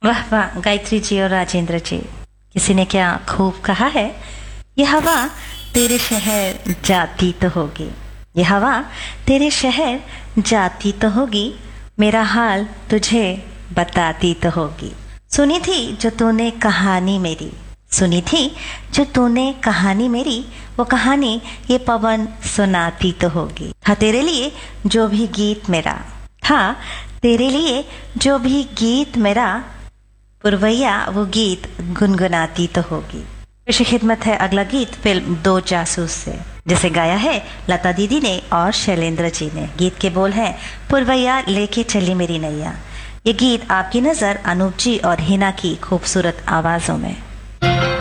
वाह वाह गायत्री जी और राजेंद्र जी, किसी ने क्या खूब कहा है। ये हवा तेरे शहर जाती तो होगी, ये हवा तेरे शहर जाती तो होगी, मेरा हाल तुझे बताती तो होगी। सुनी थी जो तूने कहानी मेरी, सुनी थी जो तूने कहानी मेरी, वो कहानी ये पवन सुनाती तो होगी। था तेरे लिए जो भी गीत मेरा, था तेरे लिए जो भी गीत मेरा, पुरवैया वो गीत गुनगुनाती तो होगी। पेश खिदमत है अगला गीत फिल्म दो जासूस से, जिसे गाया है लता दीदी ने और शैलेंद्र जी ने। गीत के बोल हैं पुरवैया लेके चली मेरी नैया। ये गीत आपकी नजर अनूप जी और हिना की खूबसूरत आवाजों में।